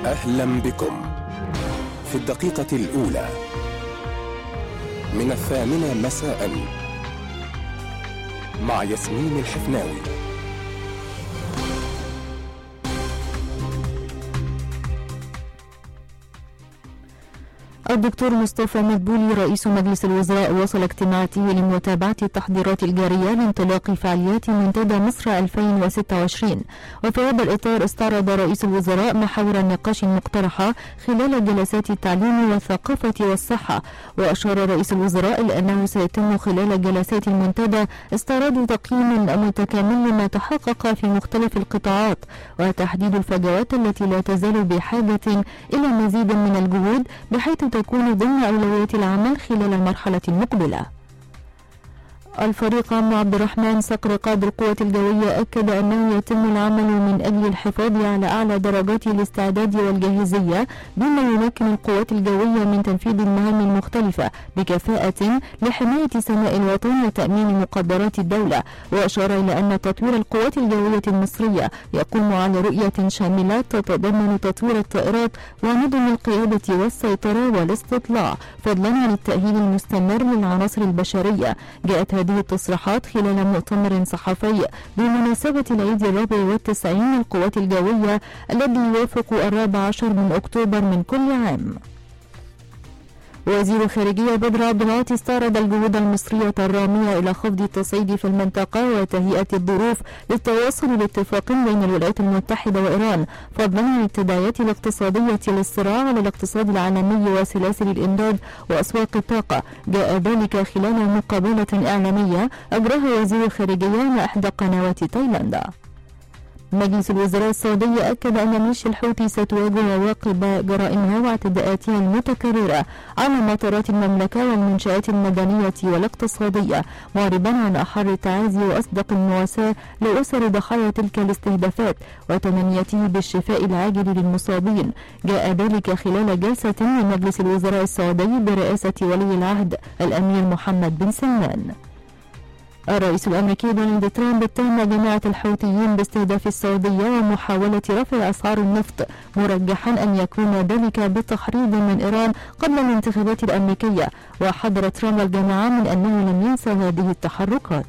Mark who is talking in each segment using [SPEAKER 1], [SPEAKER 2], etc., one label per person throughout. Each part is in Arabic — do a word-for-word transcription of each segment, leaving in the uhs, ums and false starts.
[SPEAKER 1] أهلا بكم في الدقيقة الأولى من الثامنة مساء مع ياسمين الحفناوي.
[SPEAKER 2] الدكتور مصطفى مدبولي رئيس مجلس الوزراء وصل اجتماعاته لمتابعة التحضيرات الجارية لانطلاق فعاليات منتدى مصر ألفين وستة وعشرين، وفي هذا الإطار استعرض رئيس الوزراء محاور النقاش المقترحة خلال جلسات التعليم والثقافة والصحة. وأشار رئيس الوزراء إلى أنه سيتم خلال جلسات المنتدى استعراض تقييم متكامل لما تحقق في مختلف القطاعات، وتحديد الفجوات التي لا تزال بحاجة إلى مزيد من الجهود بحيث تكون ضمن أولويات العمل خلال المرحلة المقبلة. الفريق عم عبد الرحمن صقر قائد القوات الجوية أكد أنه يتم العمل من أجل الحفاظ على أعلى درجات الاستعداد والجاهزية بما يمكن القوات الجوية من تنفيذ المهام المختلفة بكفاءة لحماية سماء الوطن وتأمين مقدرات الدولة. وأشار إلى أن تطوير القوات الجوية المصرية يقوم على رؤية شاملة تتضمن تطوير الطائرات ونظم القيادة والسيطرة والاستطلاع فضلا عن التأهيل المستمر للعناصر البشرية. جاءت هذه التصريحات خلال مؤتمر صحفي بمناسبة العيد الرابع والتسعين للقوات الجوية الذي يوافق الرابع عشر من أكتوبر من كل عام. وزير الخارجية بدر عبد العاطي استعرض الجهود المصرية الرامية إلى خفض التصعيد في المنطقة وتهيئة الظروف للتواصل لاتفاق بين الولايات المتحدة وإيران فضلا عن التداعيات الاقتصادية للصراع على الاقتصاد العالمي وسلاسل الإمداد وأسواق الطاقة. جاء ذلك خلال مقابلة إعلامية أجراها وزير الخارجية مع إحدى قنوات تايلاندا. مجلس الوزراء السعودي أكد أن ميليشيا الحوثي ستواجه عواقب جرائمها واعتداءاتها المتكررة على مطارات المملكة والمنشآت المدنية والاقتصادية، معربا عن أحر التعازي وأصدق المواساة لأسر ضحايا تلك الاستهدافات وتمنيته بالشفاء العاجل للمصابين. جاء ذلك خلال جلسة لمجلس الوزراء السعودي برئاسة ولي العهد الأمير محمد بن سلمان. الرئيس الأمريكي دونالد ترامب اتهم جماعة الحوثيين باستهداف السعودية ومحاولة رفع أسعار النفط، مرجحا أن يكون ذلك بتحريض من إيران قبل الانتخابات الأمريكية. وحذر ترامب الجماعة من أنه لم ينسى هذه التحركات.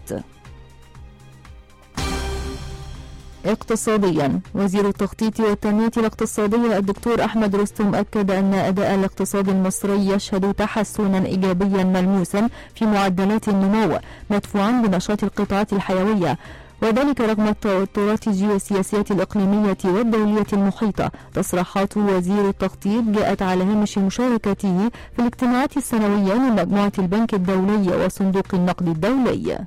[SPEAKER 2] اقتصاديا، وزير التخطيط والتنمية الاقتصادية الدكتور أحمد رستم أكد أن أداء الاقتصاد المصري يشهد تحسنا إيجابيا ملموسا في معدلات النمو مدفوعا بنشاط القطاعات الحيوية، وذلك رغم التوترات الجيوسياسية الإقليمية والدولية المحيطة. تصريحات وزير التخطيط جاءت على هامش مشاركته في الاجتماعات السنوية لمجموعة البنك الدولي وصندوق النقد الدولي.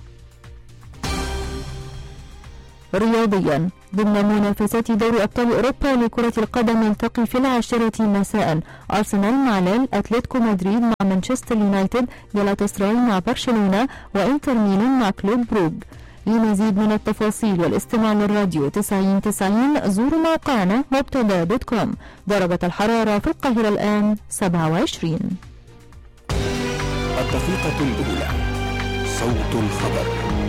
[SPEAKER 2] رياضيا، ضمن منافسات دوري أبطال أوروبا لكرة القدم يلتقي في العاشرة مساء أرسنال مع ليل، أتلتيكو مدريد مع مانشستر يونايتد، جالاتاسراي مع برشلونة، وإنتر ميلان مع كلوب بروغ. لمزيد من التفاصيل والاستماع للراديو تسعين تسعين زوروا موقعنا مبتدا دوت كوم. درجة الحرارة في القاهرة الآن سبعة وعشرين.
[SPEAKER 1] الدقيقة الأولى، صوت الخبر.